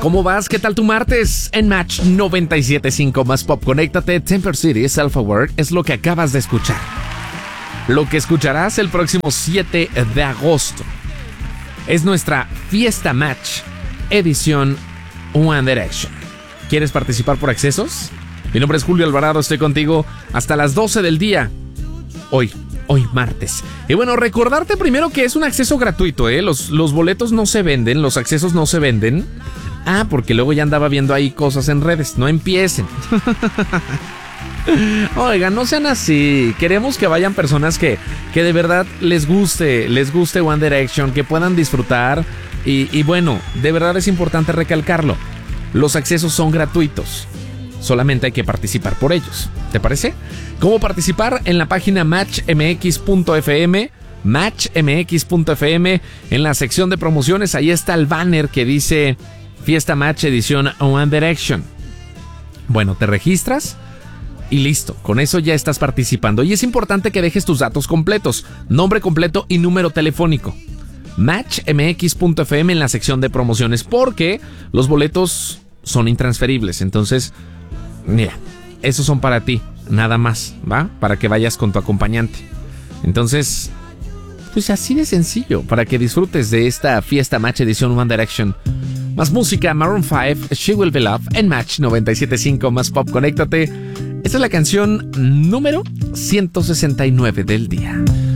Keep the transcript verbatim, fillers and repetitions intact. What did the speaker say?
¿Cómo vas? ¿Qué tal tu martes? En Match noventa y siete punto cinco más Pop, conéctate. Temper City, Self-Aware es lo que acabas de escuchar. Lo que escucharás el próximo siete de agosto es nuestra Fiesta Match edición One Direction. ¿Quieres participar por accesos? Mi nombre es Julio Alvarado, estoy contigo hasta las doce del día. Hoy, hoy martes. Y bueno, recordarte primero que es un acceso gratuito, ¿eh? Los, los boletos no se venden, los accesos no se venden. Ah, porque luego ya andaba viendo ahí cosas en redes. No empiecen. Oigan, no sean así. Queremos que vayan personas que, que de verdad les guste, les guste One Direction, que puedan disfrutar. Y, y bueno, de verdad es importante recalcarlo. Los accesos son gratuitos. Solamente hay que participar por ellos. ¿Te parece? ¿Cómo participar? En la página match m x punto f m. match m x punto f m. En la sección de promociones, ahí está el banner que dice Fiesta Match edición One Direction. Bueno, te registras y listo, con eso ya estás participando. Y es importante que dejes tus datos completos, nombre completo y número telefónico. match m x punto f m en la sección de promociones, porque los boletos son intransferibles. Entonces, mira, esos son para ti, nada más, ¿va? Para que vayas con tu acompañante. Entonces, pues así de sencillo, para que disfrutes de esta Fiesta Match edición One Direction. Más música, Maroon cinco, She Will Be Loved en Match noventa y siete punto cinco más Pop, conéctate. Esta es la canción número ciento sesenta y nueve del día.